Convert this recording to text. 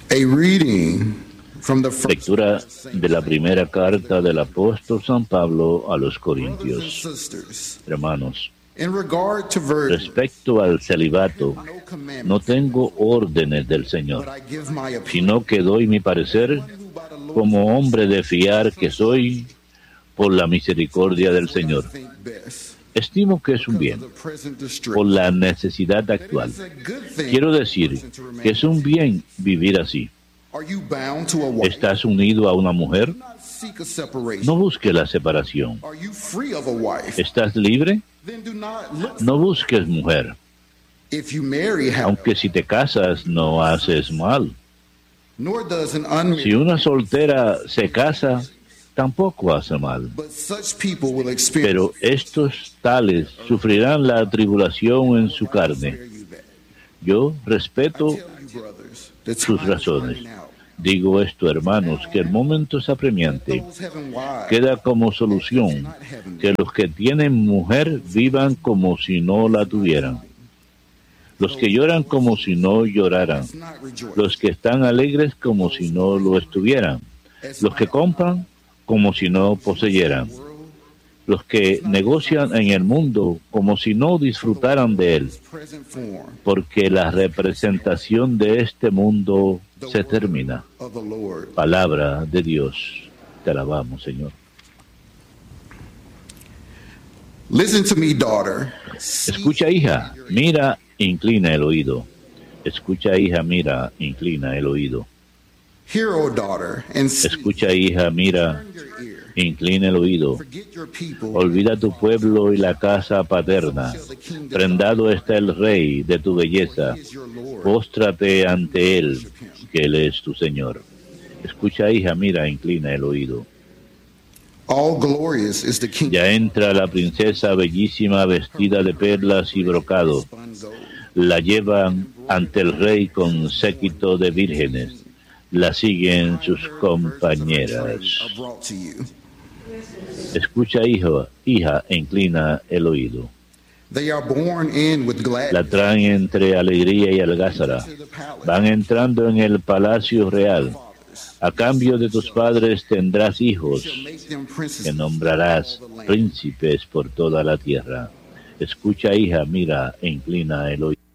A reading from the first Lectura de la primera carta del apóstol San Pablo a los brothers and Corintios. sisters. Hermanos, In regard to virgin, respecto al celibato, no commandment, no tengo órdenes del but Señor, I give my opinion. sino que doy mi parecer como hombre de fiar que soy por la misericordia del Señor. Think best. Estimo que es un bien The present distress. por la necesidad actual. It's a good thing. Quiero decir que es un bien vivir así. Are you bound to a wife? ¿Estás unido a una mujer? Not seek a separation. No busques la separación. Are you free of a wife? ¿Estás libre? Then do not look. No busques mujer. If you marry, however, Aunque si te casas no haces mal. nor does an Si unmarried, una soltera se casa, tampoco hace mal. but such people will experience. Pero estos tales sufrirán la tribulación en su carne. Yo respeto Tell you, brothers, the sus time is razones. running out. Digo esto, hermanos, que el momento es apremiante. Those having wives, Queda como solución que los que tienen mujer vivan como si no la tuvieran. Los que lloran como si no lloraran. not rejoice. Los que están alegres como si no lo estuvieran. Los que compran como si no poseyeran. Los que negocian en el mundo como si no disfrutaran de él. Present form Porque la representación de este mundo se termina. of the Lord. Palabra de Dios. Te alabamos, Señor. Listen to me, daughter. Escucha, hija, mira, inclina el oído. Escucha, hija, mira, inclina el oído. Hear, O daughter, and see. Escucha, hija, mira, Turn your ear. inclina el oído. Forget your people. Olvida tu pueblo y la casa paterna. Prendado está el rey de tu belleza. He is your Lord. Póstrate ante él, que él es tu Señor. Escucha, hija, mira, inclina el oído. All glorious is the kingdom. Ya entra la princesa bellísima vestida de perlas y brocado. Spun gold. La llevan ante el rey con séquito de vírgenes. La siguen sus compañeras. Are brought to you. Escucha, hija, inclina el oído. They are born in with La gladness traen entre alegría y algázara. to the palace. Van entrando en el palacio real. A cambio de tus padres tendrás hijos, Shall make them princes que nombrarás príncipes por toda la tierra. Escucha, hija, mira, e inclina el oído.